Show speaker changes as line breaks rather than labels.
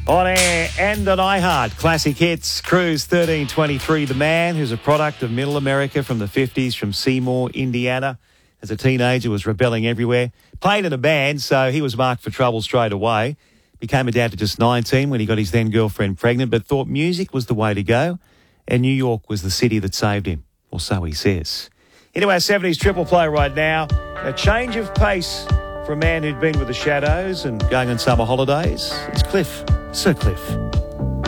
On air and on iHeart, classic hits. Cruise 1323, the man who's a product of middle America from the 50s, from Seymour, Indiana. As a teenager, was rebelling everywhere. Played in a band, so he was marked for trouble straight away. Became a dad at just 19 when he got his then-girlfriend pregnant, but thought music was the way to go, and New York was the city that saved him, or so he says. Into our 70s triple play right now. A change of pace for a man who'd been with the Shadows and going on summer holidays. It's Cliff, Sir Cliff.